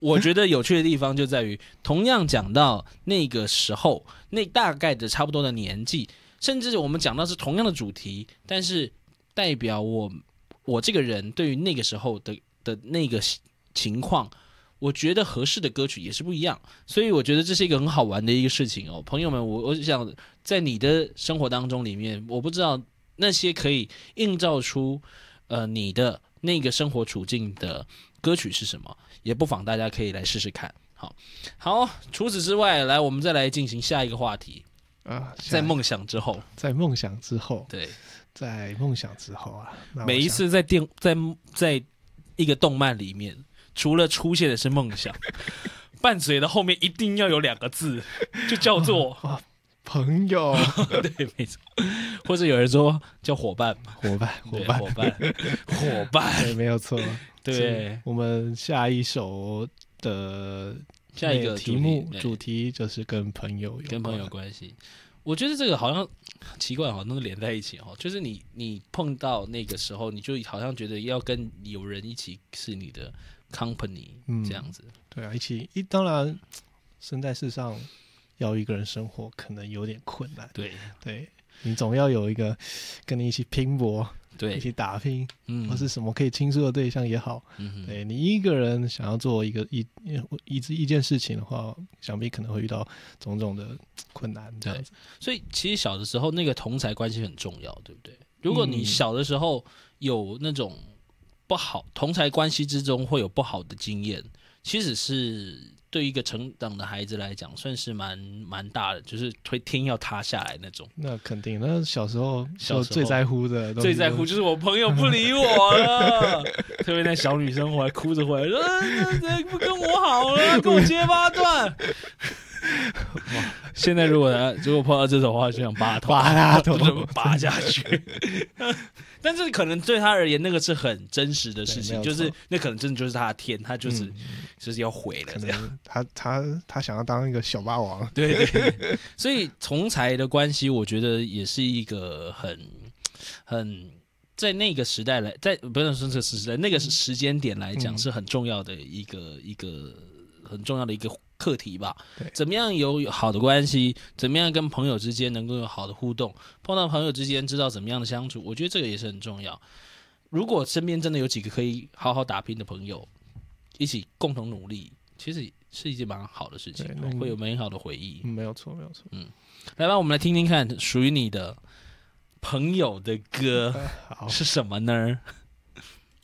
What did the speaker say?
我觉得有趣的地方就在于，同样讲到那个时候，那大概的差不多的年纪，甚至我们讲到是同样的主题，但是代表我这个人对于那个时候的那个情况，我觉得合适的歌曲也是不一样，所以我觉得这是一个很好玩的一个事情哦，朋友们，我想在你的生活当中里面，我不知道那些可以映照出你的那个生活处境的歌曲是什么，也不妨大家可以来试试看。好，除此之外，来我们再来进行下一个话题啊，在梦想之后， 在梦想之后， 对， 在梦想之后啊， 每一次在一个动漫里面，除了出现的是梦想，伴随的后面一定要有2个字，就叫做朋友。 对，没错，或者有人说叫伙伴嘛， 伙伴，对，没有错。 对， 我们下一首的下一个主题就是跟朋友有关系。我觉得这个好像奇怪，好像都连在一起哦。就是你碰到那个时候，你就好像觉得要跟有人一起是你的 company 这样子。 对啊，当然生在世上要一个人生活可能有点困难。对，你总要有一个跟你一起拼搏。对，一起打拼，或是什么可以倾诉的对象也好，对，你一个人想要做一件事情的话，想必可能会遇到种种的困难这样子。 所以其实小的时候那个同侪关系很重要，对不对？如果你小的时候有那种不好同侪关系之中会有不好的经验，其实是对一个成长的孩子来讲，算是蛮大的，就是会天要塌下来那种。 那肯定，那小时候最在乎的， 最在乎就是我朋友不理我了，特别那小女生回来哭着回来说：“不跟我好了，跟我结8段。”现在如果碰到这种话，就想扒他头，扒下去。但是可能对他而言，那个是很真实的事情，就是那可能真的就是他的天，他就是要毁了这样。 他想要当一个小霸王， 对，所以同侪的关系，我觉得也是一个很在那个时代来，不能说这个时代，那个时间点来讲是很重要的一个很重要的一个课题吧。怎么样有好的关系，怎么样跟朋友之间能够有好的互动，碰到朋友之间知道怎么样的相处，我觉得这个也是很重要。如果身边真的有几个可以好好打拼的朋友，一起共同努力，其实是一件蛮好的事情，会有美好的回忆。 没有错。 来吧，我们来听听看属于你的朋友的歌是什么呢？